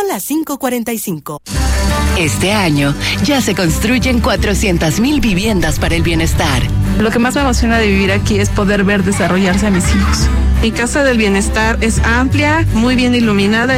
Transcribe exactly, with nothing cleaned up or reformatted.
las cinco cuarenta y cinco. Este año ya se construyen cuatrocientas mil viviendas para el bienestar. Lo que más me emociona de vivir aquí es poder ver desarrollarse a mis hijos. Mi Casa del Bienestar es amplia, muy bien iluminada.